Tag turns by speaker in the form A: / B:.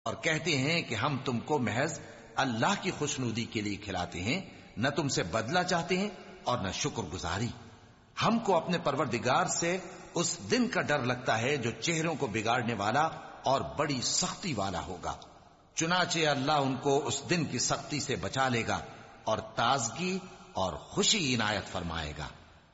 A: और कहते हैं कि हम तुमको महज अल्लाह की खुशनुदी के लिए खिलाते हैं, न तुमसे बदला चाहते हैं और न शुक्रगुजारी। हमको अपने परवरदिगार से उस दिन का डर लगता है जो चेहरों को बिगाड़ने वाला और बड़ी सख्ती वाला होगा। चुनाचे अल्लाह उनको उस दिन की सख्ती से बचा लेगा और ताजगी और खुशी इनायत फरमाएगा।